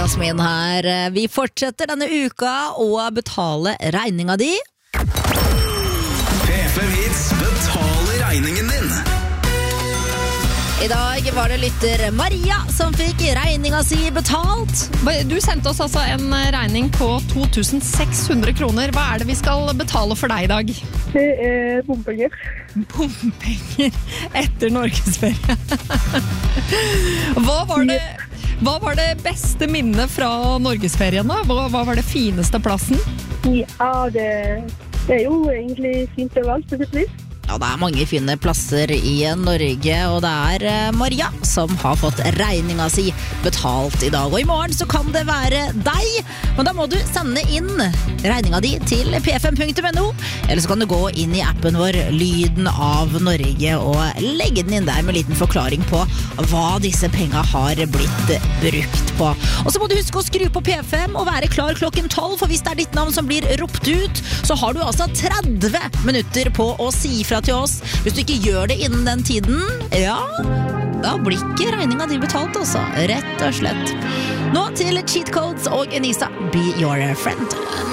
Jasmin her. Vi fortsetter denne uka å betale regninga di. P5 Hits betaler regningen din. I dag var det lytter Maria som fikk regninga si betalt. Du sendte oss altså en regning på 2600 kroner. Hva er det vi skal betale for deg i dag? Det bompenger. Bompenger etter norgesferie. Hva var det beste minnet fra norgesferien da? Hva var det fineste plassen? Ja, det er jo egentlig fint overalt på sitt vis. Ja, det er mange fine plasser i Norge, og det er Maria som har fått regninga si betalt i dag. Og i morgen så kan det være deg, men da må du sende inn regninga di til p5.no, eller så kan du gå inn i appen vår Lyden av Norge og legge den inn der med en liten forklaring på hva disse penga har blitt brukt på. Og så må du huske å skru på P5 og være klar klokken 12, for hvis det er ditt navn som blir ropt ut, så har du altså 30 minutter på å si fra til oss. Hvis du ikke gjør det innen den tiden, ja, da blir ikke regninga di betalt også, rett og slett. Nå til Cheat Codes og Enisa, Be Your Friend.